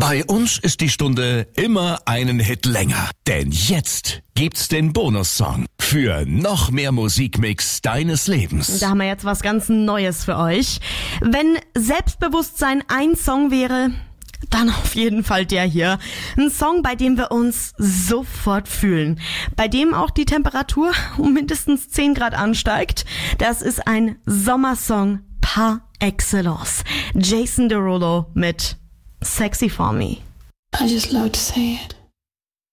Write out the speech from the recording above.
Bei uns ist die Stunde immer einen Hit länger. Denn jetzt gibt's den Bonussong für noch mehr Musikmix deines Lebens. Da haben wir jetzt was ganz Neues für euch. Wenn Selbstbewusstsein ein Song wäre, dann auf jeden Fall der hier. Ein Song, bei dem wir uns sofort fühlen. Bei dem auch die Temperatur um mindestens 10 Grad ansteigt. Das ist ein Sommersong par excellence. Jason Derulo mit Sexy for Me. I just love to say it.